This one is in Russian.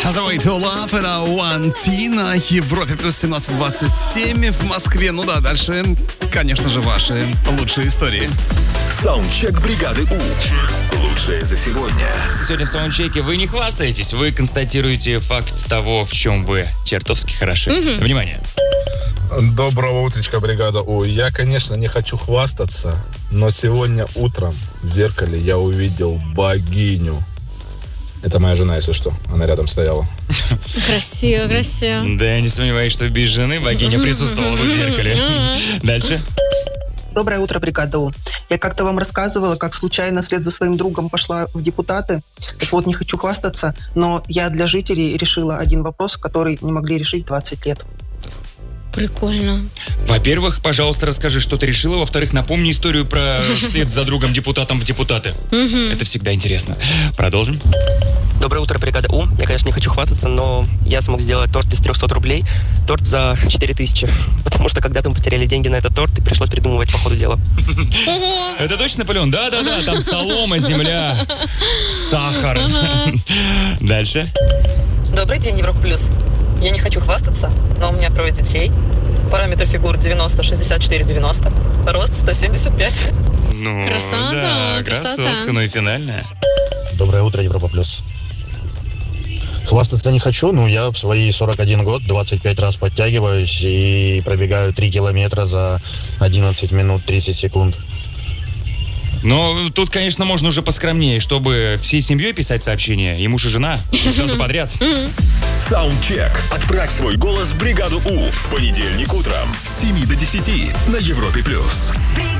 The Way to Love, это One T на Европе плюс 17:27 в Москве. Ну да, дальше, конечно же, ваши лучшие истории. Саундчек бригады У. Лучшее за сегодня. Сегодня в саундчеке вы не хвастаетесь, вы констатируете факт того, в чем вы чертовски хороши. Внимание. Доброго утречка, бригада У. Я, конечно, не хочу хвастаться, но сегодня утром в зеркале я увидел богиню. Это моя жена, если что. Она рядом стояла. Красиво, красиво. Да, я не сомневаюсь, что без жены богиня присутствовала бы в зеркале. Дальше. Доброе утро, бригада У. Я как-то вам рассказывала, как случайно вслед за своим другом пошла в депутаты. Так вот, не хочу хвастаться, но я для жителей решила один вопрос, который не могли решить 20 лет. Прикольно. Во-первых, пожалуйста, расскажи, что ты решила. Во-вторых, напомни историю про вслед за другом депутатом в депутаты. Это всегда интересно. Продолжим. Доброе утро, бригада У. Я, конечно, не хочу хвастаться, но я смог сделать торт из 300 рублей. Торт за 4000. Потому что когда-то мы потеряли деньги на этот торт, и пришлось придумывать по ходу дела. Это точно Наполеон? Да-да-да, там солома, земля, сахар. Дальше. Добрый день, Европа Плюс. Я не хочу хвастаться, но у меня 3 детей. Параметр фигур 90, 64, 90. Рост 175. Ну, Красота, да, красота. красотка, ну и финальная. Доброе утро, Европа Плюс. Хвастаться не хочу, но я в свои 41 год 25 раз подтягиваюсь и пробегаю 3 километра за 11 минут 30 секунд. Но тут, конечно, можно уже поскромнее, чтобы всей семьей писать сообщения, и муж, и жена, и сразу подряд. Саундчек. Отправь свой голос в бригаду У в понедельник утром с 7 до 10 на Европе плюс.